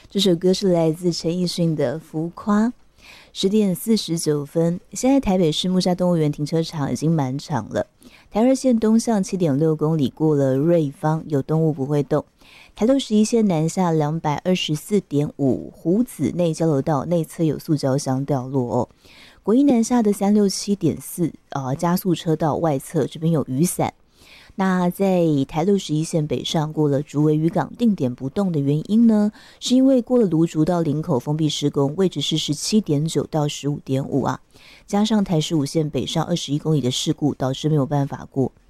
这首歌是来自陈奕迅的《浮夸》。10:49，现在台北市木栅动物园停车场已经满场了。台二线东向7.6公里过了瑞芳，有动物不会动。台六11线南下224.5，湖子内交流道内侧有塑胶箱掉落哦。国一南下的367.4，加速车道外侧这边有雨伞。那在台六11线北上过了竹围渔港定点不动的原因呢，是因为过了芦竹到林口封闭施工，位置是17.9到15.5啊，加上台15线北上21公里的事故，导致没有办法过。